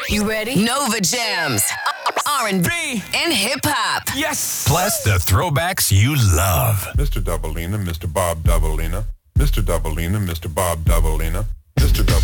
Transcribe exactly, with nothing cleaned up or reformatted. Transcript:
You ready? Nova Jams, R and B, and hip hop. Yes. Plus the throwbacks you love. Mister Doubleina, Mister Bob Doubleina, Mister Doubleina, Mister Bob Doubleina, Mister Doubleina.